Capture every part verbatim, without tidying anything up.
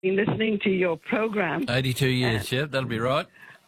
been listening to your program. eighty-two years, yeah, that'll be right.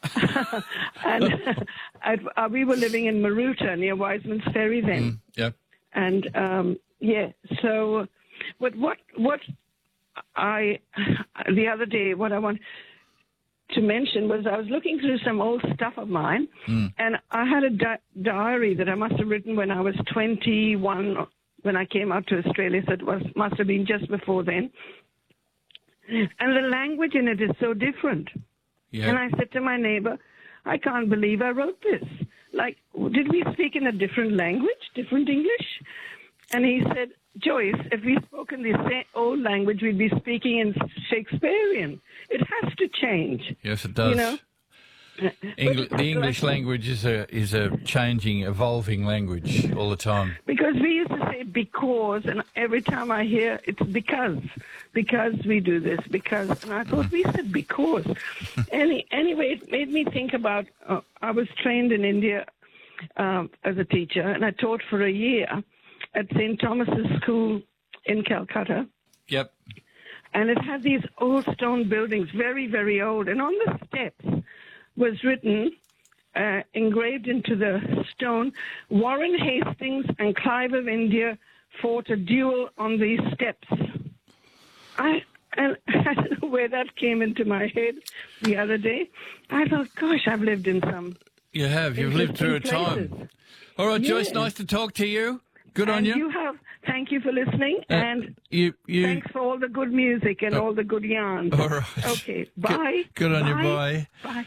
and uh, uh, we were living in Maruta near Wiseman's Ferry then. Mm, yep. And, um, yeah, so but what, what I, the other day, what I want to mention was I was looking through some old stuff of mine, mm. and I had a di- diary that I must have written when I was twenty-one, when I came out to Australia, so it was, must have been just before then. And the language in it is so different. Yeah. And I said to my neighbor, I can't believe I wrote this. Like, did we speak in a different language, different English? And he said, Joyce, if we spoke in the same old language, we'd be speaking in Shakespearean. It has to change. Yes, it does. You know? Engl- the English language is a is a changing, evolving language all the time. Because we used to say because, and every time I hear it's because, because we do this, because, and I thought we said because. Any anyway, it made me think about. Uh, I was trained in India um, as a teacher, and I taught for a year at Saint Thomas's School in Calcutta. Yep. And it had these old stone buildings, very, very old, and on the steps was written, uh, engraved into the stone, Warren Hastings and Clive of India fought a duel on these steps. I and I don't know where that came into my head the other day. I thought, gosh, I've lived in some... You have. You've lived through a places. time. All right, yes. Joyce, nice to talk to you. Good and on you. you have. Thank you for listening, uh, and you, you, thanks for all the good music and uh, all the good yarns. All right. Okay, bye. Good, good on bye. you, bye. Bye.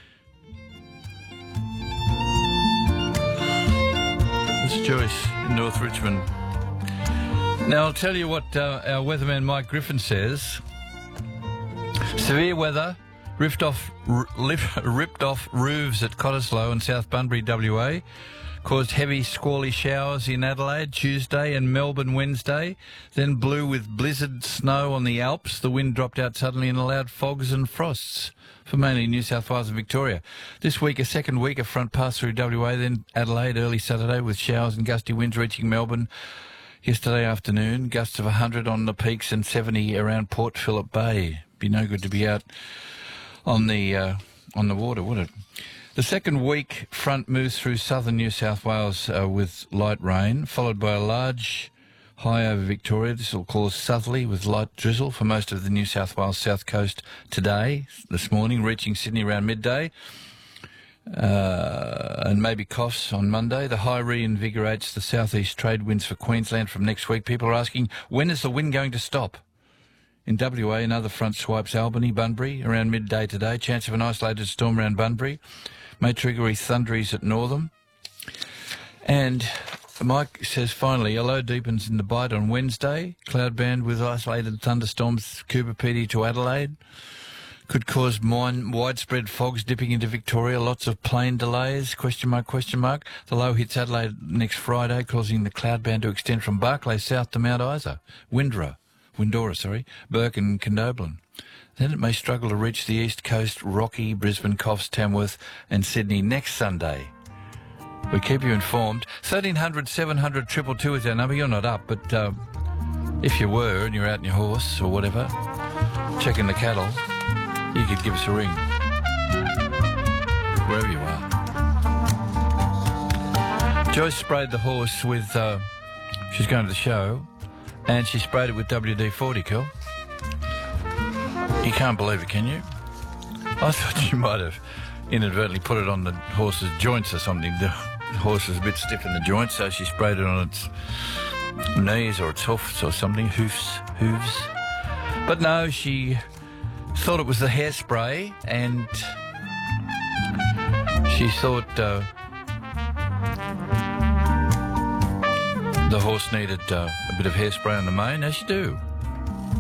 This is Joyce in North Richmond. Now, I'll tell you what uh, our weatherman Mike Griffin says. Severe weather, ripped off, r- lift, ripped off roofs at Cottesloe and South Bunbury, W A. Caused heavy squally showers in Adelaide Tuesday and Melbourne Wednesday, then blew with blizzard snow on the Alps. The wind dropped out suddenly and allowed fogs and frosts for mainly New South Wales and Victoria. This week, a second week of front passed through W A, then Adelaide early Saturday with showers and gusty winds reaching Melbourne yesterday afternoon. Gusts of one hundred on the peaks and seventy around Port Phillip Bay. Be no good to be out on the uh, on the water, would it? The second week front moves through southern New South Wales uh, with light rain, followed by a large high over Victoria. This will cause southerly with light drizzle for most of the New South Wales south coast today, this morning, reaching Sydney around midday, uh, and maybe coughs on Monday. The high reinvigorates the southeast trade winds for Queensland from next week. People are asking, when is the wind going to stop? In W A, another front swipes Albany, Bunbury around midday today. Chance of an isolated storm around Bunbury. May trigger thunderies at Northam. And Mike says, finally, a low deepens in the Bight on Wednesday. Cloud band with isolated thunderstorms, Cooper Pedy to Adelaide. Could cause mine, widespread fogs dipping into Victoria. Lots of plane delays, question mark, question mark. The low hits Adelaide next Friday, causing the cloud band to extend from Barclay south to Mount Isa, Windora, Windora, sorry, Burke and Condobolin. Then it may struggle to reach the east coast, Rocky, Brisbane, Coffs, Tamworth and Sydney next Sunday. We keep you informed. thirteen hundred, seven hundred, two two two is our number. You're not up, but uh, if you were and you're out on your horse or whatever, checking the cattle, you could give us a ring. Wherever you are. Joyce sprayed the horse with, uh, she's going to the show, and she sprayed it with W D forty, Kel. You can't believe it, can you? I thought you might have inadvertently put it on the horse's joints or something. The horse was a bit stiff in the joints, so she sprayed it on its knees or its hoofs or something, hoofs, hooves. But no, she thought it was the hairspray, and she thought uh, the horse needed uh, a bit of hairspray on the mane, as you do.